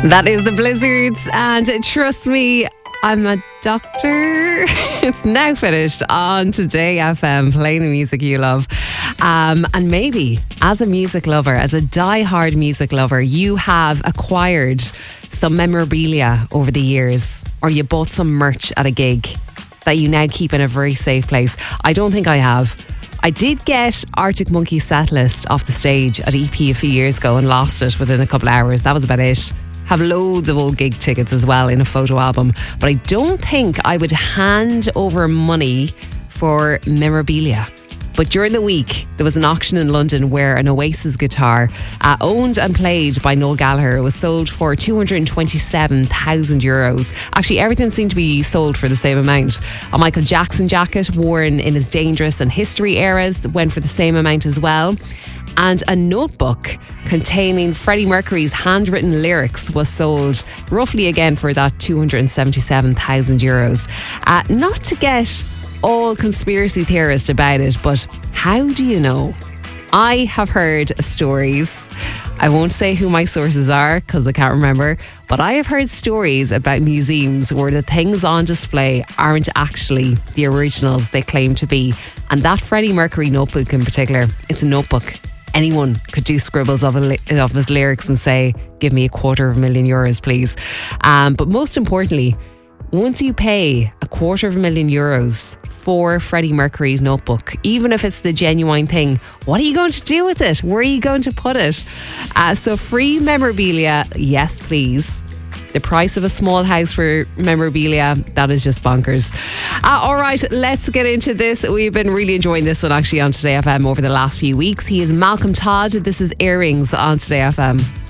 That is the Blizzards, and trust me, I'm a doctor. It's now finished on Today FM, playing the music you love. And maybe as a music lover, as a die-hard music lover, you have acquired some memorabilia over the years, or you bought some merch at a gig that you now keep in a very safe place. I don't think I have. I did get Arctic Monkeys set list off the stage at EP a few years ago and lost it within a couple of hours. That was about it. Have loads of old gig tickets as well in a photo album, but I don't think I would hand over money for memorabilia. But during the week, there was an auction in London where an Oasis guitar, owned and played by Noel Gallagher, was sold for €227,000. Actually, everything seemed to be sold for the same amount. A Michael Jackson jacket worn in his Dangerous and History eras went for the same amount as well. And a notebook containing Freddie Mercury's handwritten lyrics was sold roughly again for that €277,000. Not to get all conspiracy theorists about it, but how do you know? I have heard stories. I won't say who my sources are because I can't remember, but I have heard stories about museums where the things on display aren't actually the originals they claim to be. And that Freddie Mercury notebook in particular, it's a notebook. Anyone could do scribbles of his lyrics and say, give me €250,000, please. But most importantly, once you pay €250,000 for Freddie Mercury's notebook, even if it's the genuine thing, what are you going to do with it? Where are you going to put it? So free memorabilia, yes please. The price of a small house for memorabilia, that is just bonkers. All right, let's get into this. We've been really enjoying this one actually on Today FM over the last few weeks. He is Malcolm Todd. This is Earrings on Today FM.